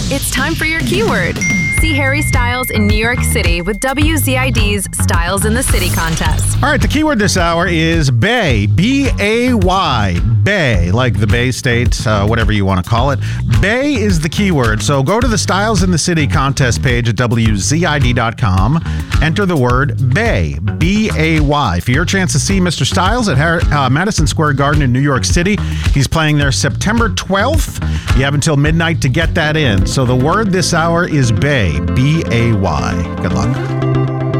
It's time for your keyword. See Harry Styles in New York City with WZID's Styles in the City contest. All right, the keyword this hour is Bay. B-A-Y. Bay, like the Bay State, whatever you want to call it. Bay is the keyword. So go to the Styles in the City contest page at WZID.com. Enter the word Bay. B-A-Y. For your chance to see Mr. Styles at Madison Square Garden in New York City. He's playing there September 12th. You have until midnight to get that in. So the word this hour is Bay. B-A-Y. Good luck.